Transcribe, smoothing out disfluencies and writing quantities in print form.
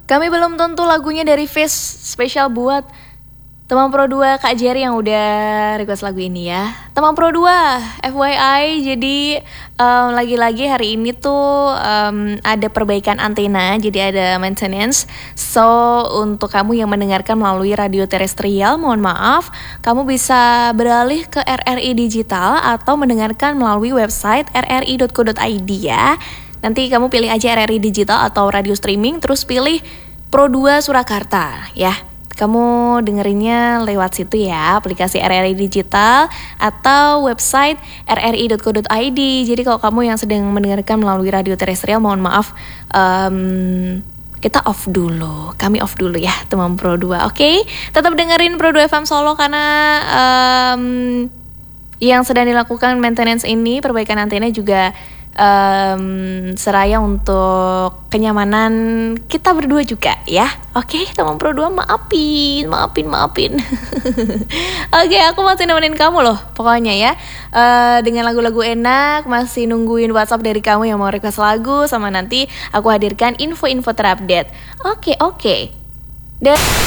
Kami belum tentu lagunya dari Fish, spesial buat teman Pro 2 Kak Jerry yang udah request lagu ini ya. Teman Pro 2, FYI, jadi lagi-lagi hari ini tuh ada perbaikan antena, jadi ada maintenance. So, untuk kamu yang mendengarkan melalui radio terestrial, mohon maaf, kamu bisa beralih ke RRI Digital atau mendengarkan melalui website rri.co.id ya. Nanti kamu pilih aja RRI Digital atau radio streaming, terus pilih Pro 2 Surakarta ya. Kamu dengerinnya lewat situ ya, aplikasi RRI Digital atau website rri.co.id. Jadi kalau kamu yang sedang mendengarkan melalui radio terestrial, mohon maaf, kita off dulu. Kami off dulu ya, teman Pro 2, oke? Tetap dengerin Pro 2 FM Solo karena yang sedang dilakukan maintenance ini, perbaikan antena juga seraya untuk kenyamanan kita berdua juga ya. Oke, teman Pro 2, maafin. Oke, aku masih nemenin kamu loh pokoknya ya, dengan lagu-lagu enak. Masih nungguin WhatsApp dari kamu yang mau request lagu, sama nanti aku hadirkan info-info terupdate. Oke. Dan